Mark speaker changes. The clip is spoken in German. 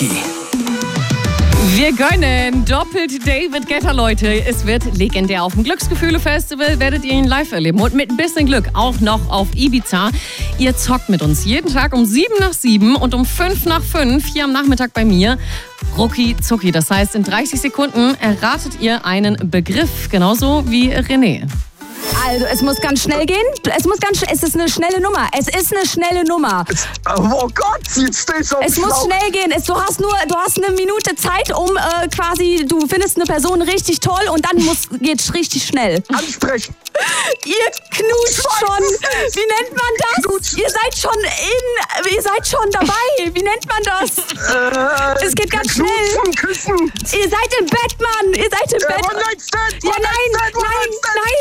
Speaker 1: Rocky.
Speaker 2: Wir gönnen doppelt David Guetta, Leute. Es wird legendär. Auf dem Glücksgefühle-Festival werdet ihr ihn live erleben. Und mit ein bisschen Glück auch noch auf Ibiza. Ihr zockt mit uns jeden Tag um 7 nach 7 und um 5 nach 5 hier am Nachmittag bei mir. Rucki Zucki. Das heißt, in 30 Sekunden erratet ihr einen Begriff. Genauso wie René.
Speaker 3: Also, es muss ganz schnell gehen. Es ist eine schnelle Nummer.
Speaker 4: Oh Gott, jetzt stehe ich auf
Speaker 3: Es muss schnell gehen. Du hast eine Minute Zeit, um du findest eine Person richtig toll und dann geht's richtig schnell.
Speaker 4: Ansprechen.
Speaker 3: Ihr knutscht schon. Wie nennt man das?
Speaker 4: Knutschen.
Speaker 3: Ihr seid schon dabei. Wie nennt man das? Es geht ganz schnell.
Speaker 4: Küssen.
Speaker 3: Ihr seid im Bett, Mann. Ihr seid im Bett.
Speaker 4: One-Night-Stand.
Speaker 3: Ja, nein.